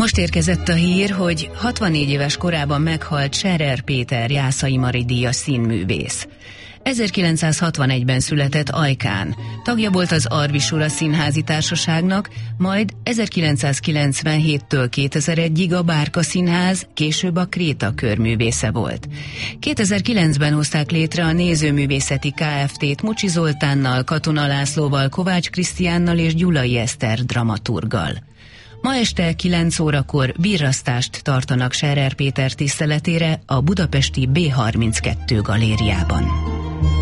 Most érkezett a hír, hogy 64 éves korában meghalt Scherer Péter Jászai Mari díjas színművész. 1961-ben született Ajkán. Tagja volt az Arvisura Színházi Társaságnak, majd 1997-től 2001-ig a Bárka Színház, később a Kréta körművésze volt. 2009-ben hozták létre a Nézőművészeti Kft-t Mucsi Zoltánnal, Katona Lászlóval, Kovács Krisztiánnal és Gyulai Eszter dramaturggal. Ma este 9 órakor virrasztást tartanak Scherer Péter tiszteletére a budapesti B32 galériában.